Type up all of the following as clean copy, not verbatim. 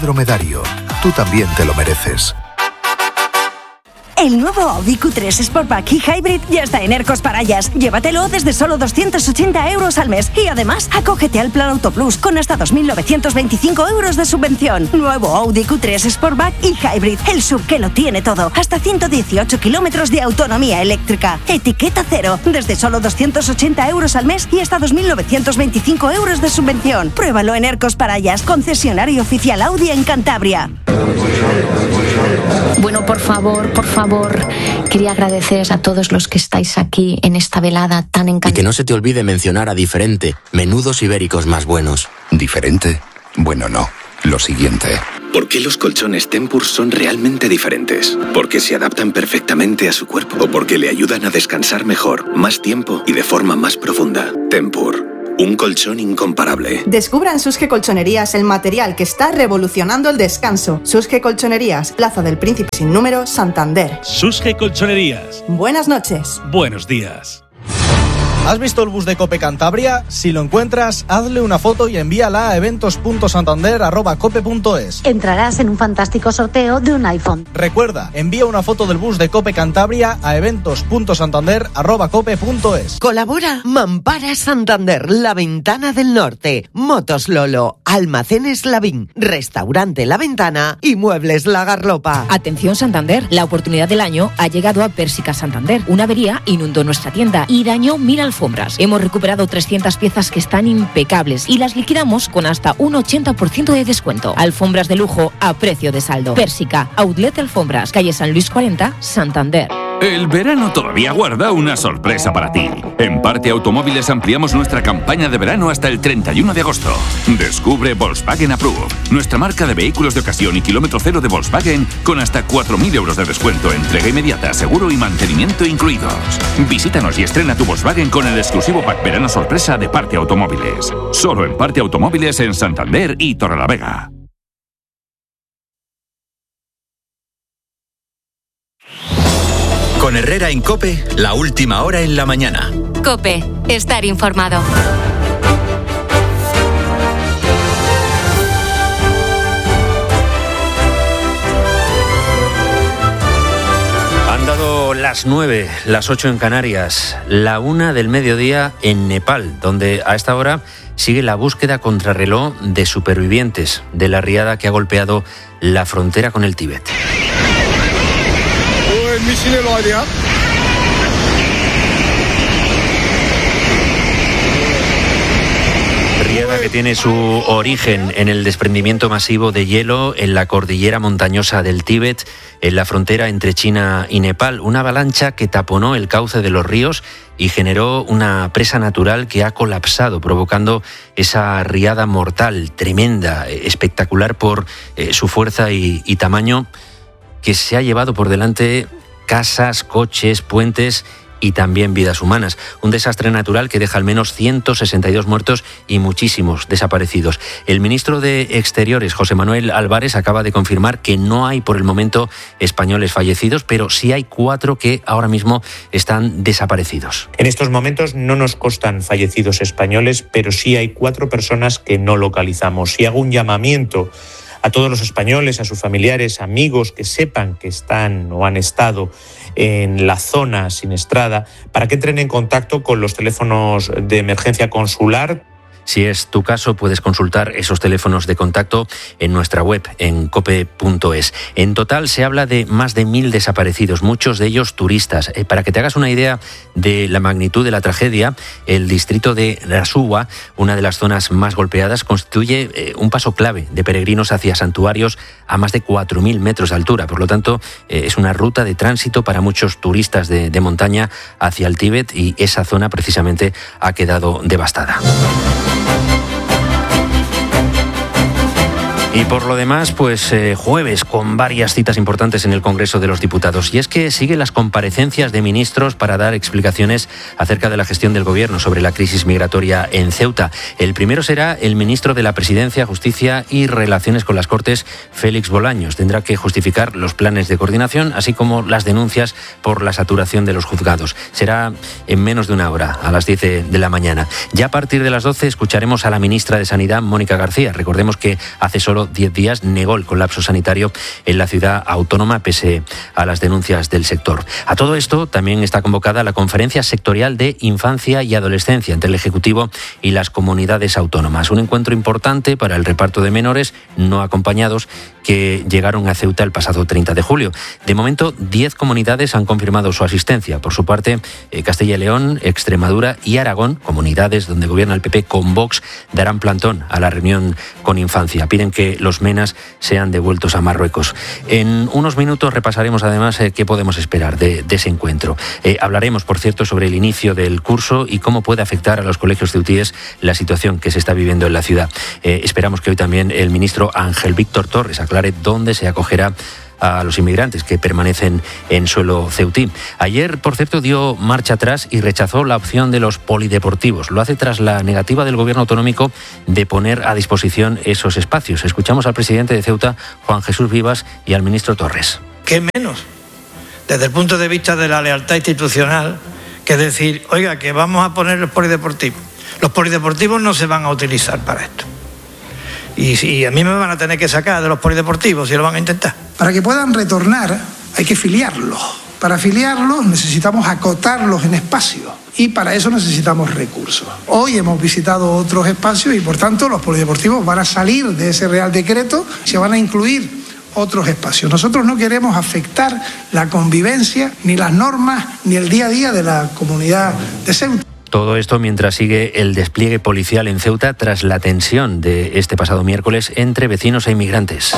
Dromedario, tú también te lo mereces. El nuevo Audi Q3 Sportback y Hybrid ya está en Ercos Parayas. Llévatelo desde solo 280 euros al mes. Y además, acógete al Plan Auto Plus con hasta 2.925 euros de subvención. Nuevo Audi Q3 Sportback y Hybrid. El SUV que lo tiene todo. Hasta 118 kilómetros de autonomía eléctrica. Etiqueta cero. Desde solo 280 euros al mes y hasta 2.925 euros de subvención. Pruébalo en Ercos Parayas, concesionario oficial Audi en Cantabria. Bueno, por favor, quería agradeceros a todos los que estáis aquí en esta velada tan encantadora. Y que no se te olvide mencionar a Diferente, menudos ibéricos más buenos. ¿Diferente? Bueno, no. Lo siguiente. ¿Por qué los colchones Tempur son realmente diferentes? Porque se adaptan perfectamente a su cuerpo o porque le ayudan a descansar mejor, más tiempo y de forma más profunda. Tempur. Un colchón incomparable. Descubra en Susque Colchonerías el material que está revolucionando el descanso. Susque Colchonerías, Plaza del Príncipe sin número, Santander. Susque Colchonerías. Buenas noches. Buenos días. ¿Has visto el bus de Cope Cantabria? Si lo encuentras, hazle una foto y envíala a eventos.santander@cope.es. Entrarás en un fantástico sorteo de un iPhone. Recuerda, envía una foto del bus de Cope Cantabria a eventos.santander@cope.es. Colabora Mampara Santander, La Ventana del Norte, Motos Lolo, Almacenes Lavín, Restaurante La Ventana y Muebles La Garlopa. Atención Santander, la oportunidad del año ha llegado a Pérsica Santander. Una avería inundó nuestra tienda y dañó 1000 alfombras. Hemos recuperado 300 piezas que están impecables y las liquidamos con hasta un 80% de descuento. Alfombras de lujo a precio de saldo. Pérsica, Outlet Alfombras, calle San Luis 40, Santander. El verano todavía guarda una sorpresa para ti. En Parte Automóviles ampliamos nuestra campaña de verano hasta el 31 de agosto. Descubre Volkswagen Approve, nuestra marca de vehículos de ocasión y kilómetro cero de Volkswagen con hasta 4.000 euros de descuento, entrega inmediata, seguro y mantenimiento incluidos. Visítanos y estrena tu Volkswagen con el exclusivo pack verano sorpresa de Parte Automóviles. Solo en Parte Automóviles en Santander y Torrelavega. Con Herrera en COPE, la última hora en la mañana. COPE, estar informado. Han dado las 9, las 8 en Canarias, la 1 del mediodía en Nepal, donde a esta hora sigue la búsqueda contrarreloj de supervivientes de la riada que ha golpeado la frontera con el Tíbet. Riada que tiene su origen en el desprendimiento masivo de hielo en la cordillera montañosa del Tíbet, en la frontera entre China y Nepal. Una avalancha que taponó el cauce de los ríos y generó una presa natural que ha colapsado, provocando esa riada mortal, tremenda, espectacular por su fuerza y tamaño, que se ha llevado por delante casas, coches, puentes y también vidas humanas. Un desastre natural que deja al menos 162 muertos y muchísimos desaparecidos. El ministro de Exteriores, José Manuel Álvarez, acaba de confirmar que no hay por el momento españoles fallecidos, pero sí hay 4 que ahora mismo están desaparecidos. En estos momentos no nos constan fallecidos españoles, pero sí hay 4 personas que no localizamos. Y hago un llamamiento a todos los españoles, a sus familiares, amigos que sepan que están o han estado en la zona siniestrada, para que entren en contacto con los teléfonos de emergencia consular. Si es tu caso, puedes consultar esos teléfonos de contacto en nuestra web, en cope.es. En total se habla de más de 1.000 desaparecidos, muchos de ellos turistas. Para que te hagas una idea de la magnitud de la tragedia, el distrito de Rasuwa, una de las zonas más golpeadas, constituye un paso clave de peregrinos hacia santuarios a más de 4.000 metros de altura. Por lo tanto, es una ruta de tránsito para muchos turistas de montaña hacia el Tíbet, y esa zona precisamente ha quedado devastada. Y por lo demás, pues jueves con varias citas importantes en el Congreso de los Diputados. Y es que siguen las comparecencias de ministros para dar explicaciones acerca de la gestión del Gobierno sobre la crisis migratoria en Ceuta. El primero será el ministro de la Presidencia, Justicia y Relaciones con las Cortes, Félix Bolaños. Tendrá que justificar los planes de coordinación, así como las denuncias por la saturación de los juzgados. Será en menos de una hora, a las 10 de la mañana. Ya a partir de las 12 escucharemos a la ministra de Sanidad, Mónica García. Recordemos que hace solo solo 10 días negó el colapso sanitario en la ciudad autónoma pese a las denuncias del sector. A todo esto también está convocada la Conferencia Sectorial de Infancia y Adolescencia entre el Ejecutivo y las comunidades autónomas. Un encuentro importante para el reparto de menores no acompañados que llegaron a Ceuta el pasado 30 de julio. De momento, 10 comunidades han confirmado su asistencia. Por su parte, Castilla y León, Extremadura y Aragón, comunidades donde gobierna el PP con Vox, darán plantón a la reunión con Infancia. Piden que los menas sean devueltos a Marruecos. En unos minutos repasaremos además qué podemos esperar de ese encuentro. Hablaremos, por cierto, sobre el inicio del curso y cómo puede afectar a los colegios ceutíes la situación que se está viviendo en la ciudad. Esperamos que hoy también el ministro Ángel Víctor Torres aclare dónde se acogerá a los inmigrantes que permanecen en suelo ceutí. Ayer, por cierto, dio marcha atrás y rechazó la opción de los polideportivos. Lo hace tras la negativa del gobierno autonómico de poner a disposición esos espacios. Escuchamos al presidente de Ceuta, Juan Jesús Vivas, y al ministro Torres. ¿Qué menos? Desde el punto de vista de la lealtad institucional, que decir, oiga, que vamos a poner los polideportivos. Los polideportivos no se van a utilizar para esto. Y a mí me van a tener que sacar de los polideportivos si lo van a intentar. Para que puedan retornar hay que filiarlos. Para filiarlos necesitamos acotarlos en espacio y para eso necesitamos recursos. Hoy hemos visitado otros espacios y por tanto los polideportivos van a salir de ese Real Decreto, se van a incluir otros espacios. Nosotros no queremos afectar la convivencia, ni las normas, ni el día a día de la comunidad de Ceuta. Todo esto mientras sigue el despliegue policial en Ceuta tras la tensión de este pasado miércoles entre vecinos e inmigrantes.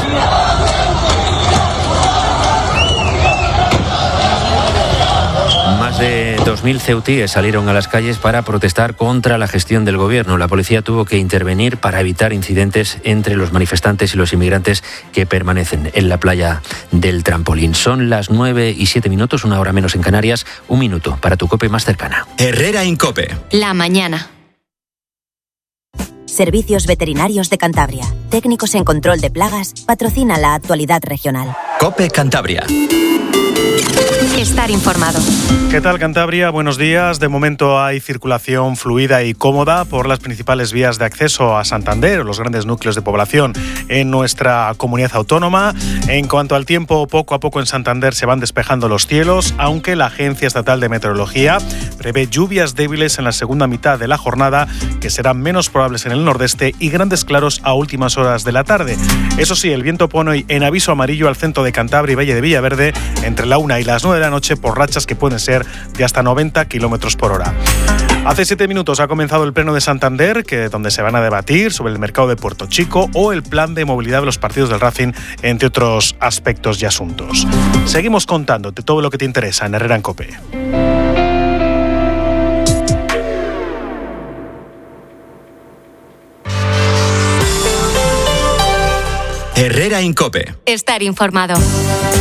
Más de 2.000 ceutíes salieron a las calles para protestar contra la gestión del gobierno. La policía tuvo que intervenir para evitar incidentes entre los manifestantes y los inmigrantes que permanecen en la playa del Trampolín. Son las 9:07, 1 hora menos en Canarias. 1 minuto para tu COPE más cercana. Herrera Incope. La mañana. Servicios Veterinarios de Cantabria. Técnicos en control de plagas. Patrocina la actualidad regional. COPE Cantabria. Estar informado. ¿Qué tal, Cantabria? Buenos días. De momento hay circulación fluida y cómoda por las principales vías de acceso a Santander, los grandes núcleos de población en nuestra comunidad autónoma. En cuanto al tiempo, poco a poco en Santander se van despejando los cielos, aunque la Agencia Estatal de Meteorología prevé lluvias débiles en la segunda mitad de la jornada, que serán menos probables en el nordeste, y grandes claros a últimas horas de la tarde. Eso sí, el viento pone hoy en aviso amarillo al centro de Cantabria y Valle de Villaverde entre la 1 y las 9 de la noche por rachas que pueden ser de hasta 90 kilómetros por hora. Hace 7 minutos ha comenzado el Pleno de Santander, donde se van a debatir sobre el mercado de Puerto Chico o el plan de movilidad de los partidos del Racing, entre otros aspectos y asuntos. Seguimos contándote todo lo que te interesa en Herrera Incope. Herrera Incope. Estar informado.